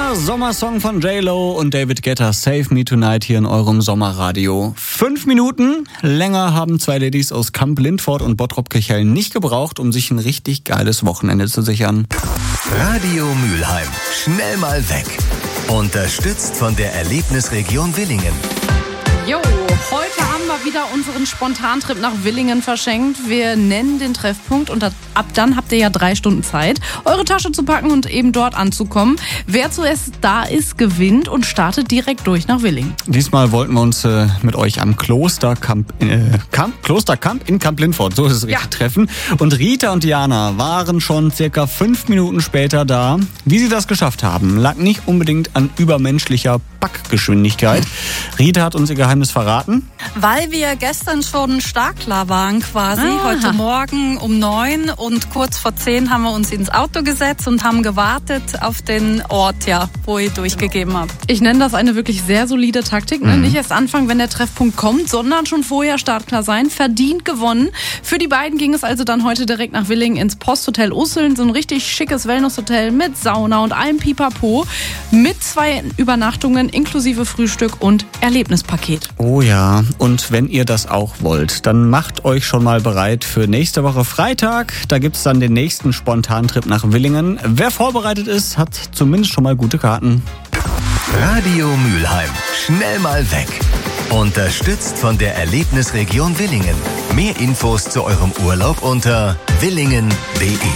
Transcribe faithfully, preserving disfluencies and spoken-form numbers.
Der Sommersong von J-Lo und David Guetta, Save Me Tonight, hier in eurem Sommerradio. Fünf Minuten länger haben zwei Ladies aus Kamp Lindfort und Bottrop-Kirchhell nicht gebraucht, um sich ein richtig geiles Wochenende zu sichern. Radio Mülheim, schnell mal weg. Unterstützt von der Erlebnisregion Willingen. Jo, heute haben wir wieder unseren Spontantrip nach Willingen verschenkt. Wir nennen den Treffpunkt und ab dann habt ihr ja drei Stunden Zeit, eure Tasche zu packen und eben dort anzukommen. Wer zuerst da ist, gewinnt und startet direkt durch nach Willingen. Diesmal wollten wir uns äh, mit euch am Klosterkamp, äh, Kamp, Klosterkamp in Kamp Lindfort, so ist es richtig, ja, treffen. Und Rita und Diana waren schon circa fünf Minuten später da. Wie sie das geschafft haben, lag nicht unbedingt an übermenschlicher Backgeschwindigkeit. Rita hat uns ihr Geheimnis verraten. Weil wir gestern schon startklar waren quasi, Aha. heute Morgen um neun und kurz vor zehn haben wir uns ins Auto gesetzt und haben gewartet auf den Ort, ja, wo ihr durchgegeben habt. Ich nenne das eine wirklich sehr solide Taktik. Ne? Mhm. Nicht erst anfangen, wenn der Treffpunkt kommt, sondern schon vorher startklar sein. Verdient gewonnen. Für die beiden ging es also dann heute direkt nach Willingen ins Posthotel Usseln. So ein richtig schickes Wellnesshotel mit Sauna und allem Pipapo. Mit zwei Übernachtungen inklusive Frühstück und Erlebnispaket. Oh ja, und wenn ihr das auch wollt, dann macht euch schon mal bereit für nächste Woche Freitag. Da gibt's dann den nächsten Spontantrip nach Willingen. Wer vorbereitet ist, hat zumindest schon mal gute Karten. Radio Mülheim, schnell mal weg. Unterstützt von der Erlebnisregion Willingen. Mehr Infos zu eurem Urlaub unter willingen punkt de.